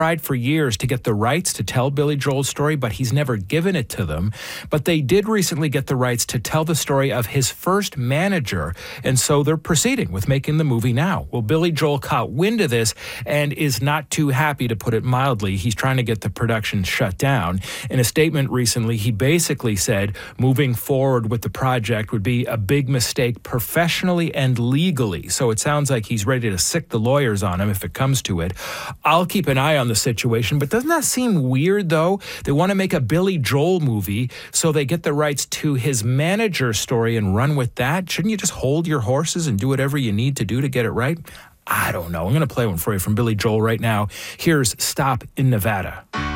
tried for years to get the rights to tell Billy Joel's story, but he's never given it to them. But they did recently get the rights to tell the story of his first manager, and so they're proceeding with making the movie now. Well, Billy Joel caught wind of this and is not too happy, to put it mildly. He's trying to get the production shut down. In a statement recently, he basically said moving forward with the project would be a big mistake professionally and legally. So it sounds like he's ready to sick the lawyers on him if it comes to it. I'll keep an eye on the situation, but doesn't that seem weird, though? They want to make a Billy Joel movie, so they get the rights to his manager story and run with that. Shouldn't you just hold your horses and do whatever you need to do to get it right? I don't know. I'm going to play one for you from Billy Joel right now. Here's Stop in Nevada.